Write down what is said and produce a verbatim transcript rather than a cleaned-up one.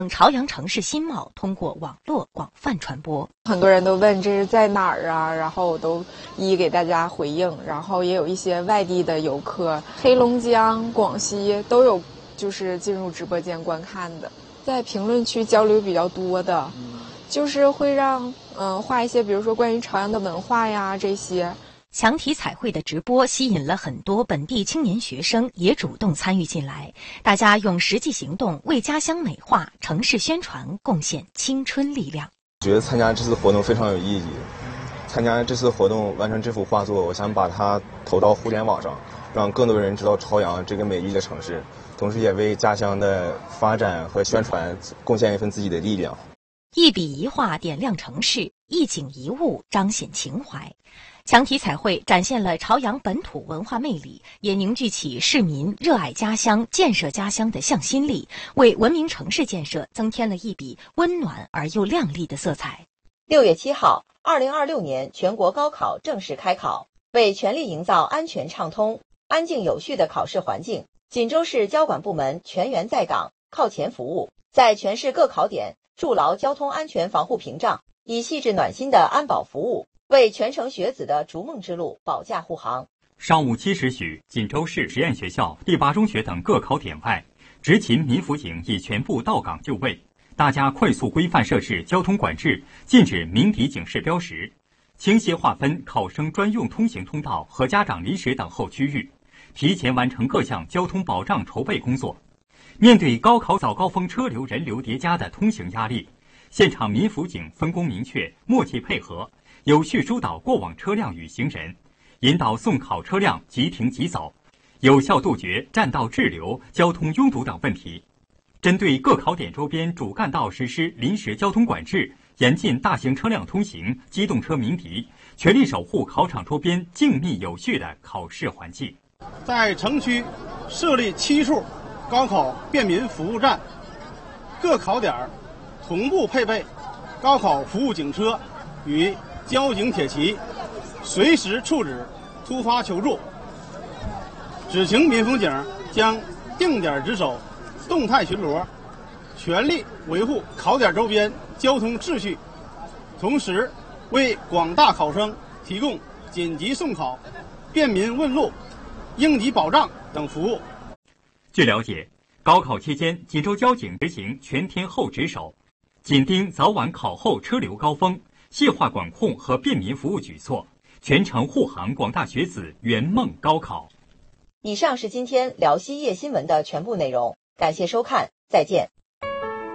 朝阳城市新貌通过网络广泛传播。 很多人都问这是在哪儿啊，然后我都一一给大家回应。然后也有一些外地的游客，黑龙江、广西都有，就是进入直播间观看的。在评论区交流比较多的，就是会让嗯、呃、画一些，比如说关于朝阳的文化呀这些。 墙体彩绘的直播吸引了很多本地青年学生，也主动参与进来。大家用实际行动为家乡美化、城市宣传贡献青春力量。 我觉得参加这次活动非常有意义。参加这次活动完成这幅画作，我想把它投到互联网上，让更多人知道朝阳这个美丽的城市，同时也为家乡的发展和宣传贡献一份自己的力量。 一笔一画点亮城市，一景一物彰显情怀。墙体彩绘展现了朝阳本土文化魅力，也凝聚起市民热爱家乡、建设家乡的向心力，为文明城市建设增添了一笔温暖而又亮丽的色彩。 六月七号，二零二六年全国高考正式开考，为全力营造安全畅通、安静有序的考试环境，锦州市交管部门全员在岗，靠前服务，在全市各考点筑牢交通安全防护屏障，以细致暖心的安保服务，为全城学子的逐梦之路保驾护航。 上午七时许，锦州市实验学校、第八中学等各考点外，执勤民辅警已全部到岗就位，大家快速规范设置交通管制，禁止鸣笛警示标识，清晰划分考生专用通行通道和家长临时等候区域，提前完成各项交通保障筹备工作。面对高考早高峰车流人流叠加的通行压力，现场民辅警分工明确、默契配合，有序疏导过往车辆与行人，引导送考车辆即停即走，有效杜绝占道滞留、交通拥堵等问题。针对各考点周边主干道实施临时交通管制，严禁大型车辆通行、机动车鸣笛，全力守护考场周边静谧有序的考试环境。 在城区设立七处高考便民服务站，各考点同步配备高考服务警车与交警铁骑，随时处置突发求助。执勤民辅警将定点值守、动态巡逻，全力维护考点周边交通秩序，同时为广大考生提供紧急送考、便民问路、应急保障等服务。 据了解，高考期间，锦州交警执行全天候值守，紧盯早晚考后车流高峰，细化管控和便民服务举措，全程护航广大学子圆梦高考。 以上是今天辽西夜新闻的全部内容，感谢收看，再见。